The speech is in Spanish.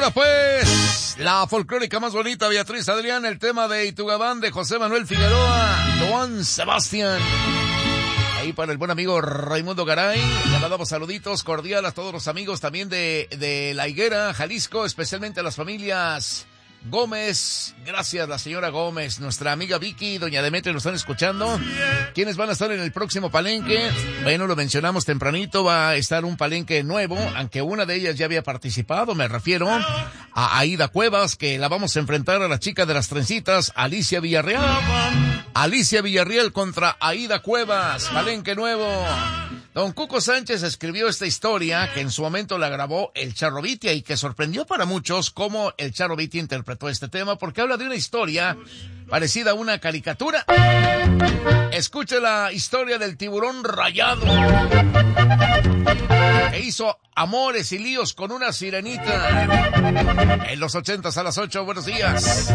Ahora pues, la folclórica más bonita, Beatriz Adrián, el tema de Itugabán de José Manuel Figueroa, Joan Sebastián. Ahí para el buen amigo Raimundo Garay, le mandamos saluditos cordiales a todos los amigos también de La Higuera, Jalisco, especialmente a las familias Gómez. Gracias, la señora Gómez, nuestra amiga Vicky, doña Demetria, nos están escuchando. ¿Quiénes van a estar en el próximo palenque? Bueno, lo mencionamos tempranito, va a estar un palenque nuevo, aunque una de ellas ya había participado, me refiero a Aida Cuevas, que la vamos a enfrentar a la chica de las trencitas, Alicia Villarreal. Alicia Villarreal contra Aida Cuevas, palenque nuevo. Don Cuco Sánchez escribió esta historia que en su momento la grabó el Charro Vitia y que sorprendió para muchos cómo el Charro Vitia interpretó este tema, porque habla de una historia parecida a una caricatura. Escuche la historia del tiburón rayado que hizo amores y líos con una sirenita en los 80s a las 8. Buenos días.